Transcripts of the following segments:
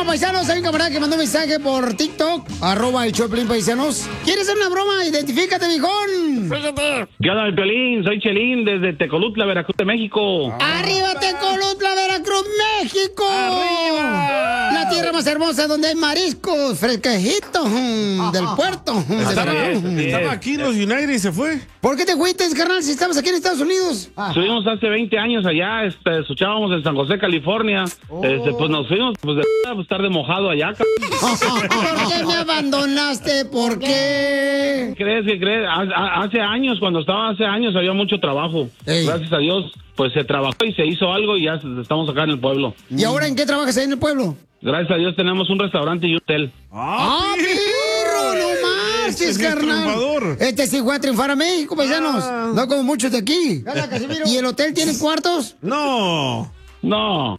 paisanos, hay un camarada que mandó un mensaje por TikTok, @el show de Piolín, paisanos. ¿Quieres hacer una broma? Identifícate, viejón. ¿Qué onda, Piolín? Soy Chelín, desde Tecolutla, Veracruz, de México. ¡Arriba, Tecolutla, Veracruz, México! ¡Arriba! La tierra más hermosa donde hay mariscos fresquejitos del puerto. Estaba aquí en los United y se fue. ¿Por qué te fuiste, carnal, si estabas aquí en Estados Unidos? Estuvimos hace 20 años allá, escuchábamos en San José, California. Pues nos fuimos, pues de estar de mojado allá. ¿Por qué me abandonaste? ¿Por qué? ¿Qué crees? Hace años, cuando estaba hace años, había mucho trabajo. Ey. Gracias a Dios, pues se trabajó y se hizo algo y ya estamos acá en el pueblo. ¿Y ahora en qué trabajas ahí en el pueblo? Gracias a Dios tenemos un restaurante y un hotel. ¡Ah, perro! ¡No marches, carnal! triunfador. Este sí fue a triunfar a México, paisanos. No como muchos de aquí. ¿Y el hotel tiene cuartos? No. No.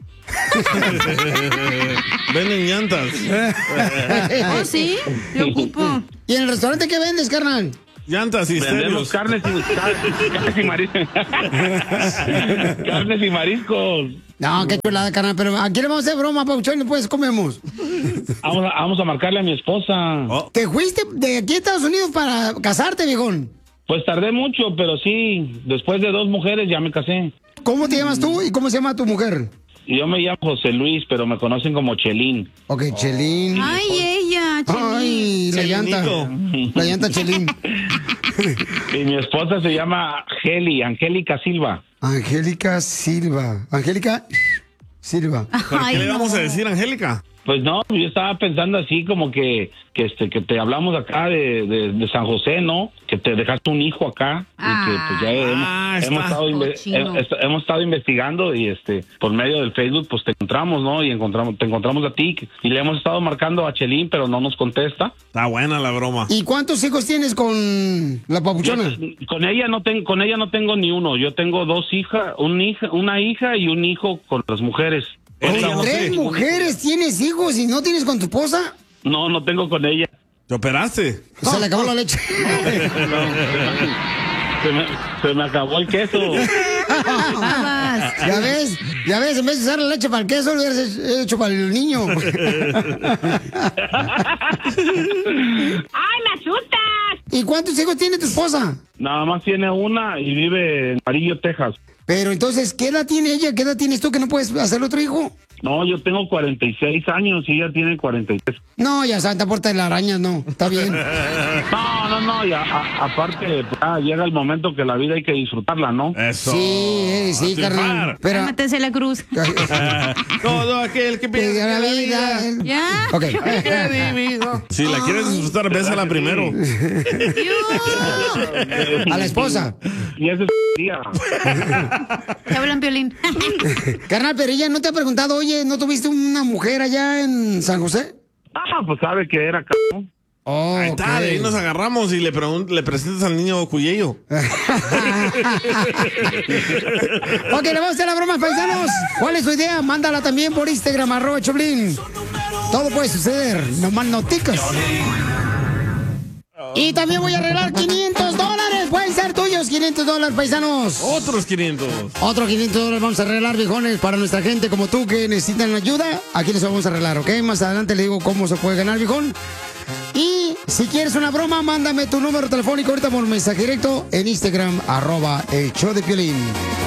Venden llantas. ¿Oh, sí? Me ocupo. ¿Y en el restaurante qué vendes, carnal? Llantas y Vendemos estéreos. carnes y mariscos. Carnes y mariscos. No, qué chulada, carnal. Pero aquí le vamos a hacer broma, Pauchón, y después comemos. Vamos a marcarle a mi esposa. ¿Te fuiste de aquí a Estados Unidos para casarte, viejón? Pues tardé mucho, pero sí, después de 2 mujeres ya me casé. ¿Cómo te llamas tú y cómo se llama tu mujer? Yo me llamo José Luis, pero me conocen como Chelín. Ok, Chelín. Ay, ella, Chelín. Ay, la llanta. La llanta Chelín. Y mi esposa se llama Angélica Silva. Angélica Silva. Angélica Silva. ¿Pero Ay, qué le no. vamos a decir, Angélica? Pues no, yo estaba pensando así como que te hablamos acá de San José, ¿no? Que te dejaste un hijo acá y que pues ya hemos estado investigando y por medio del Facebook pues te encontramos, ¿no? Y te encontramos a ti y le hemos estado marcando a Chelín, pero no nos contesta. Está buena la broma. ¿Y cuántos hijos tienes con la papuchona? Con ella no tengo ni uno. Yo tengo 2 hijas, una hija y un hijo con las mujeres. Oye, 3 mujeres tienes hijos y no tienes con tu esposa. No tengo con ella. ¿Te operaste? Se le acabó la leche. Se me acabó el queso. Ya ves, en vez de usar la leche para el queso, lo hubieras hecho para el niño. ¡Ay, me asustas! ¿Y cuántos hijos tiene tu esposa? Nada más tiene una y vive en Amarillo, Texas. Pero entonces, ¿qué edad tiene ella? ¿Qué edad tienes tú que no puedes hacer otro hijo? No, yo tengo 46 años y ella tiene 43. No, ya Santa Puerta de la Araña, no. Está bien. No, y aparte, pues, llega el momento que la vida hay que disfrutarla, ¿no? Eso. Sí, carnal. Pero... Cálmatese la cruz. Todo aquel que piensa la vida. ¿Ya? Ok. Si la quieres disfrutar, bésala primero. A la esposa. Y ese es el día. Te hablan, Piolín. Carnal, pero ella no te ha preguntado, oye, ¿no tuviste una mujer allá en San José? Pues sabe que era ¿no? Oh, Ahí está, de ahí nos agarramos y le presentas al niño Cuyello. Ok, le vamos a hacer la broma, paisanos. ¿Cuál es tu idea? Mándala también por Instagram, @Choplin. Todo puede suceder, nomás no ticas. Y también voy a arreglar $500. Pueden ser tuyos $500, paisanos. Otros 500. Otros $500 vamos a arreglar, viejones, para nuestra gente como tú que necesitan ayuda. Aquí les vamos a arreglar, ¿ok? Más adelante le digo cómo se puede ganar, viejón. Y si quieres una broma, mándame tu número telefónico ahorita por mensaje directo en Instagram, @el show de Piolín.